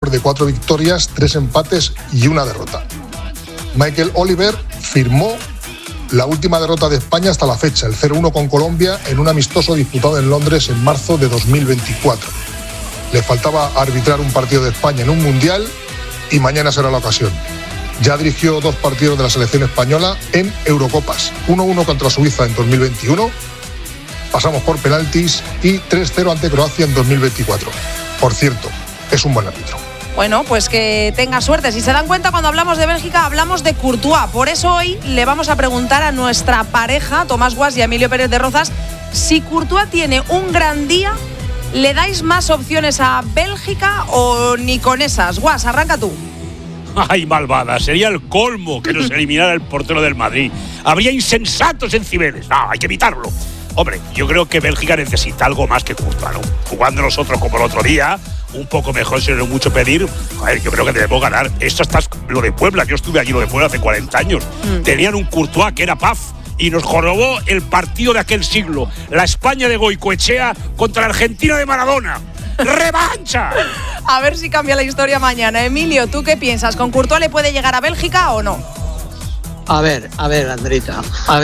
récord de 4 victorias, 3 empates y 1 derrota. Michael Oliver firmó la última derrota de España hasta la fecha, el 0-1 con Colombia en un amistoso disputado en Londres en marzo de 2024. Le faltaba arbitrar un partido de España en un mundial y mañana será la ocasión. Ya dirigió 2 partidos de la selección española en Eurocopas, 1-1 contra Suiza en 2021, pasamos por penaltis y 3-0 ante Croacia en 2024. Por cierto, es un buen árbitro. Bueno, pues que tenga suerte. Si se dan cuenta, cuando hablamos de Bélgica, hablamos de Courtois. Por eso hoy le vamos a preguntar a nuestra pareja, Tomás Guas y Emilio Pérez de Rozas, si Courtois tiene un gran día, ¿le dais más opciones a Bélgica o ni con esas? Guas, arranca tú. ¡Ay, malvada! Sería el colmo que nos eliminara el portero del Madrid. Habría insensatos en Cibeles. No, hay que evitarlo. Hombre, yo creo que Bélgica necesita algo más que Courtois, ¿no? Jugando nosotros como el otro día, un poco mejor, si no es mucho pedir. A ver, yo creo que debemos ganar. Esto está lo de Puebla. Yo estuve allí lo de Puebla hace 40 años. Tenían un Courtois que era paf y nos jorobó el partido de aquel siglo. La España de Goicoechea contra la Argentina de Maradona. ¡Revancha! A ver si cambia la historia mañana. Emilio, ¿tú qué piensas? ¿Con Courtois le puede llegar a Bélgica o no? A ver, Andreita.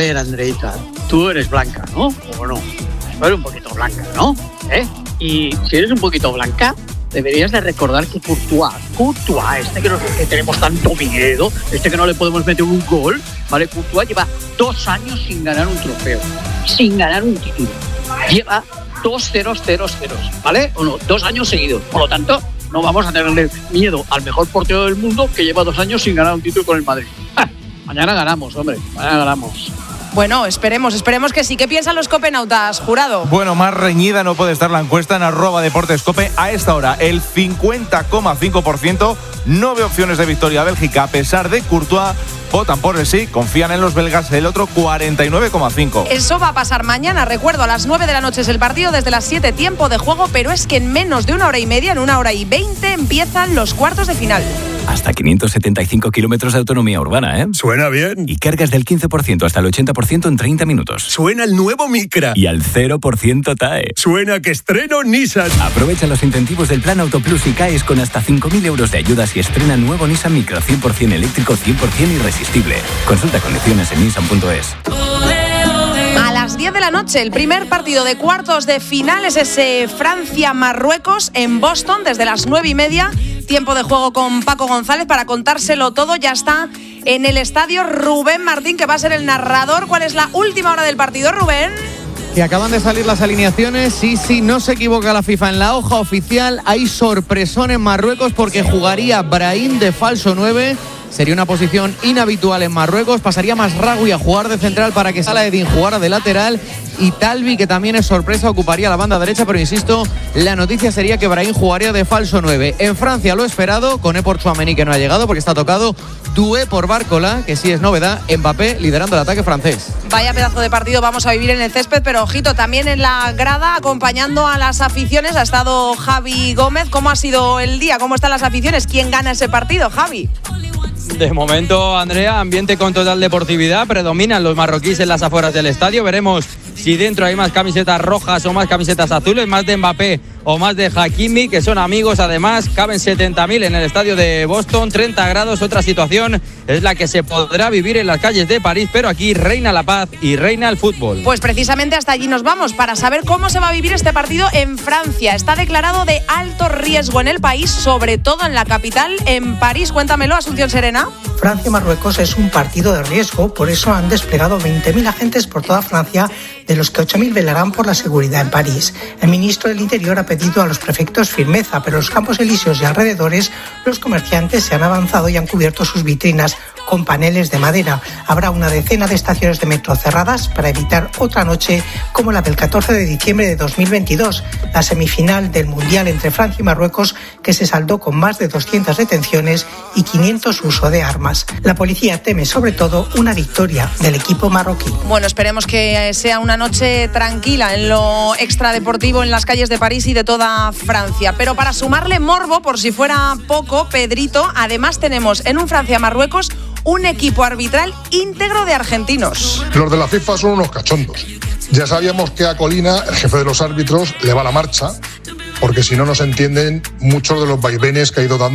Tú eres blanca, ¿no? ¿O no? Tú eres un poquito blanca, ¿no? Y si eres un poquito blanca, deberías de recordar que Courtois, que tenemos tanto miedo, que no le podemos meter un gol, ¿vale? Courtois lleva 2 años sin ganar un trofeo, sin ganar un título. Lleva 2-0-0-0, ¿vale? O no, 2 años seguidos. Por lo tanto, no vamos a tenerle miedo al mejor portero del mundo que lleva 2 años sin ganar un título con el Madrid. Mañana ganamos, hombre, mañana ganamos. Bueno, esperemos que sí. ¿Qué piensan los copenautas, Jurado? Bueno, más reñida no puede estar la encuesta en @deportescope. A esta hora, el 50,5% no ve opciones de victoria a Bélgica a pesar de Courtois. Votan por el sí, confían en los belgas, el otro 49,5%. Eso va a pasar mañana, recuerdo, a las 9 de la noche es el partido, desde las 7 tiempo de juego, pero es que en menos de 1 hora y media, en 1 hora y 20, empiezan los cuartos de final. Hasta 575 kilómetros de autonomía urbana, ¿eh? Suena bien. Y cargas del 15% hasta el 80% en 30 minutos. Suena el nuevo Micra. Y al 0% TAE. Suena que estreno Nissan. Aprovecha los incentivos del Plan Autoplus y caes con hasta 5.000 euros de ayudas y estrena nuevo Nissan Micra 100% eléctrico, 100% irresistible. Consulta condiciones en nissan.es. A las 10 de la noche, el primer partido de cuartos de final es ese Francia-Marruecos en Boston, desde las 9:30. Tiempo de juego con Paco González para contárselo todo. Ya está en el estadio Rubén Martín, que va a ser el narrador. ¿Cuál es la última hora del partido, Rubén? Que acaban de salir las alineaciones. Sí, no se equivoca la FIFA. En la hoja oficial hay sorpresón en Marruecos porque jugaría Brahim de falso 9. Sería una posición inhabitual en Marruecos. Pasaría Masraoui a jugar de central para que Salah-Eddin jugara de lateral. Y Talbi, que también es sorpresa, ocuparía la banda derecha. Pero insisto, la noticia sería que Brahim jugaría de falso 9. En Francia lo esperado, Koné por Tchouaméni, que no ha llegado porque está tocado. Doué por Barcola, que sí es novedad. Mbappé liderando el ataque francés. Vaya pedazo de partido vamos a vivir en el césped, pero ojito, también en la grada, acompañando a las aficiones, ha estado Javi Gómez. ¿Cómo ha sido el día? ¿Cómo están las aficiones? ¿Quién gana ese partido, Javi? De momento, Andrea, ambiente con total deportividad. Predominan los marroquíes en las afueras del estadio. Veremos si dentro hay más camisetas rojas o más camisetas azules, más de Mbappé o más de Hakimi, que son amigos. Además, caben 70.000 en el estadio de Boston, 30 grados. Otra situación es la que se podrá vivir en las calles de París, pero aquí reina la paz y reina el fútbol. Pues precisamente hasta allí nos vamos para saber cómo se va a vivir este partido en Francia. Está declarado de alto riesgo en el país, sobre todo en la capital, en París. Cuéntamelo, Asunción Serena. Francia-Marruecos es un partido de riesgo, por eso han desplegado 20.000 agentes por toda Francia, de los que 8.000 velarán por la seguridad en París. El ministro del Interior ha pedido a los prefectos firmeza, pero en los Campos Elíseos y alrededores los comerciantes se han avanzado y han cubierto sus vitrinas con paneles de madera. Habrá una decena de estaciones de metro cerradas para evitar otra noche como la del 14 de diciembre de 2022, la semifinal del Mundial entre Francia y Marruecos, que se saldó con más de 200 detenciones y 500 uso de armas. La policía teme sobre todo una victoria del equipo marroquí. Bueno, esperemos que sea una noche tranquila en lo extradeportivo en las calles de París y de toda Francia. Pero para sumarle morbo, por si fuera poco, Pedrito, además tenemos en un Francia-Marruecos un equipo arbitral íntegro de argentinos. Los de la FIFA son unos cachondos. Ya sabíamos que a Colina, el jefe de los árbitros, le va la marcha, porque si no nos entienden muchos de los vaivenes que ha ido dando